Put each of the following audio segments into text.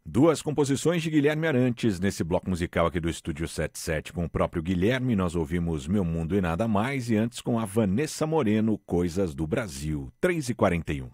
Duas composições de Guilherme Arantes nesse bloco musical aqui do Estúdio 77. Com o próprio Guilherme, nós ouvimos Meu Mundo e Nada Mais, e antes com a Vanessa Moreno, Coisas do Brasil, 3h41.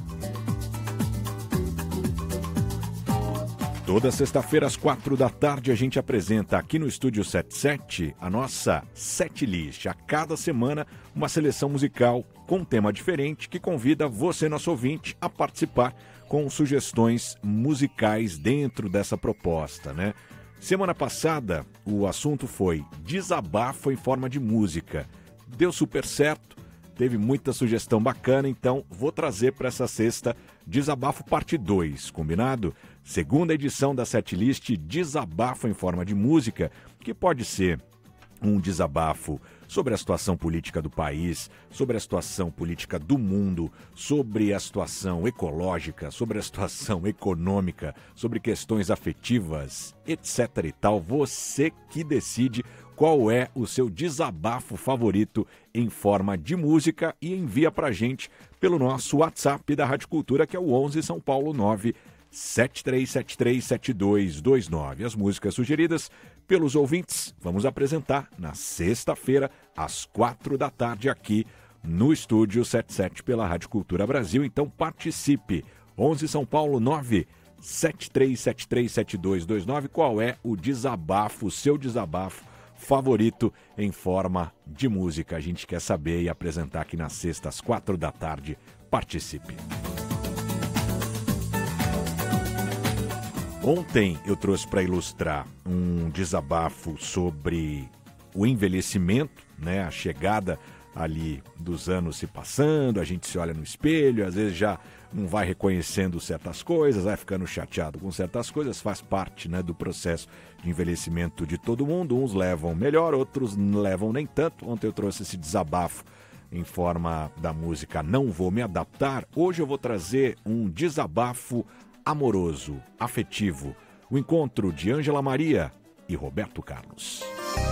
Toda sexta-feira às 4h a gente apresenta aqui no Estúdio 77 a nossa setlist. A cada semana uma seleção musical com um tema diferente que convida você, nosso ouvinte, a participar com sugestões musicais dentro dessa proposta, né? Semana passada o assunto foi desabafo em forma de música. Deu super certo, teve muita sugestão bacana, então vou trazer para essa sexta Desabafo Parte 2, combinado? Segunda edição da setlist Desabafo em forma de música, que pode ser um desabafo sobre a situação política do país, sobre a situação política do mundo, sobre a situação ecológica, sobre a situação econômica, sobre questões afetivas, etc. e tal. Você que decide qual é o seu desabafo favorito em forma de música e envia pra gente pelo nosso WhatsApp da Rádio Cultura, que é o 11 São Paulo 973737229. As músicas sugeridas pelos ouvintes vamos apresentar na sexta-feira às 4h aqui no Estúdio 77 pela Rádio Cultura Brasil. Então participe, 11 São Paulo 973737229. Qual é o desabafo, o seu desabafo favorito em forma de música? A gente quer saber e apresentar aqui na sexta às 4h. Participe. Ontem eu trouxe para ilustrar um desabafo sobre o envelhecimento, né? A chegada ali dos anos se passando, a gente se olha no espelho, às vezes já não vai reconhecendo certas coisas, vai ficando chateado com certas coisas, faz parte, né, do processo de envelhecimento de todo mundo. Uns levam melhor, outros não levam nem tanto. Ontem eu trouxe esse desabafo em forma da música Não Vou Me Adaptar. Hoje eu vou trazer um desabafo amoroso, afetivo, o encontro de Ângela Maria e Roberto Carlos.